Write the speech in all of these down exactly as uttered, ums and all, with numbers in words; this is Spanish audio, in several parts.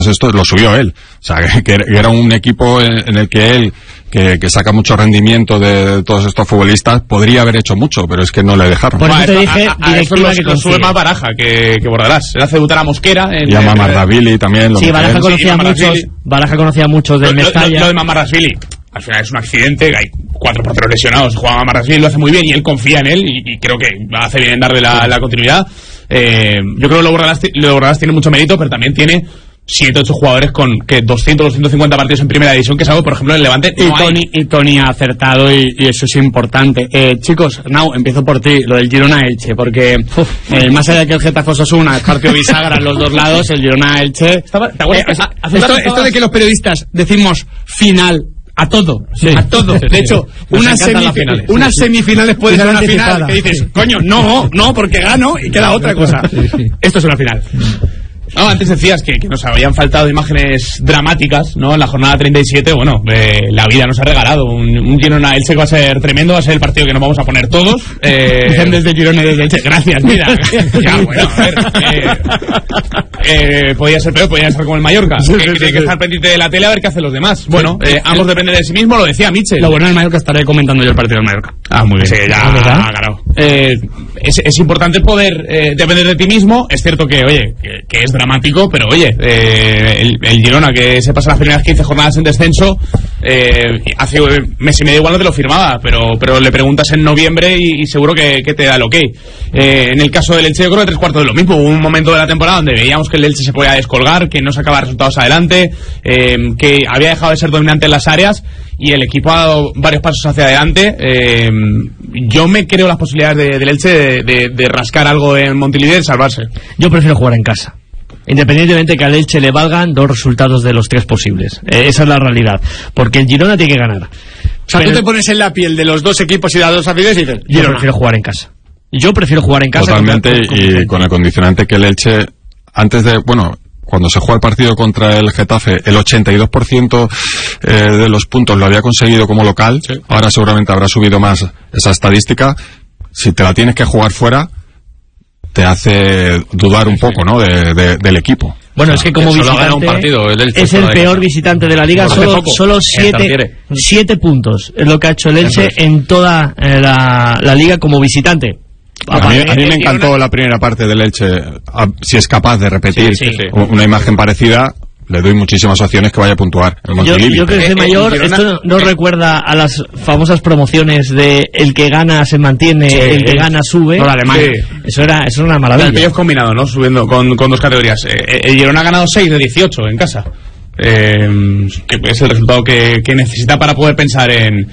esto lo subió él. O sea, que, que era un equipo en, en el que él, que, que saca mucho rendimiento de, de todos estos futbolistas, podría haber hecho mucho, pero es que no le dejaron. Por eso te dije, a, a, a eso los, que lo sube más Baraja que, que Bordarás. Él hace debutar a Mosquera. En, y a Mamardashvili también. Lo sí, Baraja conocía, sí, muchos, Baraja conocía muchos del Mestalla. Lo, lo, lo de Mamardashvili, al final es un accidente, hay cuatro porteros lesionados, juega Mamardashvili, lo hace muy bien y él confía en él y, y creo que hace bien en darle la, la continuidad. Eh, yo creo que lo Bordarás, lo Bordarás tiene mucho mérito, pero también tiene siete ocho jugadores con que doscientos, doscientos cincuenta partidos en primera división, que es algo, por ejemplo, en el Levante no y, Tony, y Tony ha acertado y, y eso es importante. Eh, chicos, Nau, empiezo por ti, lo del Girona-Elche, porque eh, más allá de que el Getafe Osasuna es partido bisagra en los dos lados, el Girona-Elche... Eh, esto, esto de que los periodistas decimos final a todo, sí, a todo. De hecho, unas, semif unas sí, semifinales pueden ser una final, que dices, coño, no, no, porque gano y queda otra cosa. Sí, sí. Esto es una final. No, antes decías que, que nos habían faltado imágenes dramáticas, ¿no? En la jornada treinta y siete, bueno, eh, la vida nos ha regalado un, un Girona-Elche que va a ser tremendo, va a ser el partido que nos vamos a poner todos. Eh... Dicen desde Girona y desde Elche, gracias, mira. Ya, bueno, a ver, eh, eh, podía ser peor, podía ser como el Mallorca, sí, que, sí, que, sí. que estar pendiente de la tele a ver qué hacen los demás. Bueno, eh, ambos dependen de sí mismos, lo decía Michel. Lo bueno del Mallorca, estaré comentando yo el partido del Mallorca. Ah, muy bien. Sí, ya, ah, claro. Eh, es, es importante poder eh, depender de ti mismo. Es cierto que, oye, que, que es dramático, pero oye, eh, el, el Girona que se pasa las primeras quince jornadas en descenso, eh, hace mes y medio igual no te lo firmaba, pero pero le preguntas en noviembre y, y seguro que, que te da el ok. Eh, en el caso del Elche yo creo que tres cuartos de lo mismo. Hubo un momento de la temporada donde veíamos que el Elche se podía descolgar, que no sacaba resultados adelante, eh, que había dejado de ser dominante en las áreas y el equipo ha dado varios pasos hacia adelante. Eh, yo me creo las posibilidades de, del Elche de, de, de rascar algo en Montilivi y salvarse. Yo prefiero jugar en casa, independientemente que al Elche le valgan dos resultados de los tres posibles. Eh, esa es la realidad, porque el Girona tiene que ganar. O sea, pero tú te pones en la piel de los dos equipos y de las dos aficiones y dices, yo prefiero jugar en casa. Yo prefiero jugar en casa. Totalmente, con, con, con, y con el condicionante que el Elche, antes de, bueno, cuando se juega el partido contra el Getafe, el ochenta y dos por ciento eh, de los puntos lo había conseguido como local. Sí. Ahora seguramente habrá subido más esa estadística. Si te la tienes que jugar fuera, te hace dudar un poco, ¿no? De, de, del equipo. Bueno, o sea, es que como visitante un partido, el Elche es el peor visitante de la liga, solo, solo siete, siete puntos es lo que ha hecho el Elche en toda eh, la, la liga como visitante. A mí, a mí me encantó la primera parte del Elche. A, si es capaz de repetir sí, sí, sí. una imagen parecida, le doy muchísimas opciones que vaya a puntuar. Yo, yo que soy mayor, Girona, esto no eh, recuerda a las famosas promociones de el que gana se mantiene, sí, el que gana sube. No, alemán. Sí. Eso era, eso era una maravilla. El playoff combinado, ¿no? Subiendo con, con dos categorías. Eh, el Girona ha ganado seis de dieciocho en casa. Eh, que es el resultado que, que necesita para poder pensar en,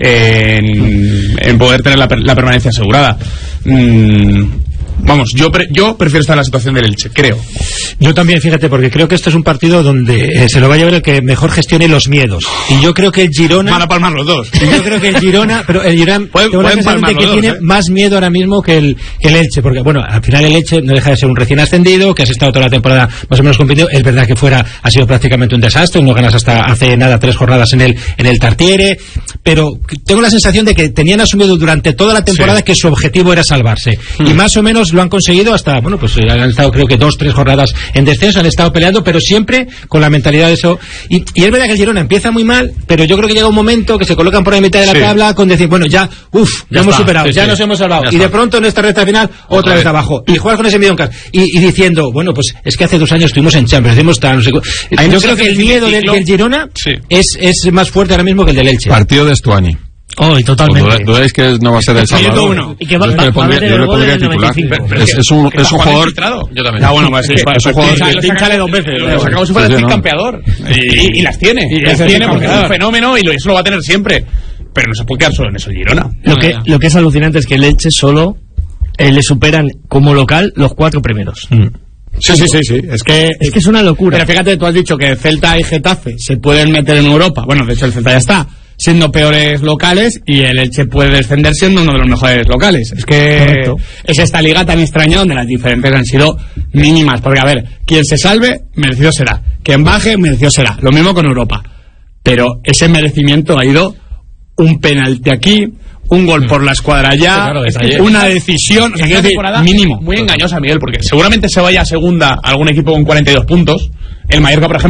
en, en poder tener la, la permanencia asegurada. Mm, vamos, yo pre, yo prefiero estar en la situación del Elche, creo. Yo también, fíjate, porque creo que esto es un partido donde eh, se lo va a llevar el que mejor gestione los miedos. Y yo creo que el Girona... Van a palmar los dos. Y yo creo que el Girona... Pero el Girona pueden, pueden palmar que los tiene dos, ¿eh? más miedo ahora mismo que el, que el Elche. Porque, bueno, al final el Elche no deja de ser un recién ascendido, que has estado toda la temporada más o menos compitiendo. Es verdad que fuera ha sido prácticamente un desastre. No ganas hasta hace nada tres jornadas en el, en el Tartiere. Pero tengo la sensación de que tenían asumido durante toda la temporada sí. que su objetivo era salvarse. Hmm. Y más o menos lo han conseguido hasta, bueno, pues han estado creo que dos, tres jornadas en descenso, han estado peleando, pero siempre con la mentalidad de eso. Y, y es verdad que el Girona empieza muy mal, pero yo creo que llega un momento que se colocan por la mitad de la sí. tabla con decir, bueno, ya, uff, ya, ya hemos está, superado, sí, ya sí. nos hemos salvado. Ya y está. De pronto en esta recta final, otra, otra vez abajo. Y juegas con ese miedo en casa. Y, y diciendo, bueno, pues es que hace dos años estuvimos en Champions, hemos estado, no sé, yo creo que el miedo del, del Girona sí. es, es más fuerte ahora mismo que el del Elche. Partido de Estuani. Oh, y totalmente. ¿Dudáis que no va a ser el Salvador? Y que va, va, va a meter el gol en el noventa y cinco. Es, es un, es un jugador... Yo también. Ah, bueno, pues, es, es un jugador... Que pinchale dos veces. Lo sacamos si fuera el campeador. Y, y las tiene. Y las tiene porque es un fenómeno y eso lo va a tener siempre. Pero no se puede quedar solo en eso el Girona. Lo que, lo que es alucinante es que el Elche solo eh, le superan como local los cuatro primeros. Mm. Sí, sí, sí, sí. Es que, es que es una locura. Pero fíjate, tú has dicho que Celta y Getafe se pueden meter en Europa. Bueno, de hecho el Celta ya está siendo peores locales y el Elche puede descender siendo uno de los mejores locales. Es que Correcto. Es esta liga tan extraña donde las diferencias han sido mínimas. Porque, a ver, quien se salve, merecido será. Quien baje, merecido será. Lo mismo con Europa. Pero ese merecimiento ha ido un penalti aquí, un gol por la escuadra allá, sí, claro, una decisión, o sea, decir, mínimo. Muy engañosa, Miguel, porque seguramente se vaya a segunda algún equipo con cuarenta y dos puntos. El Mallorca, por ejemplo,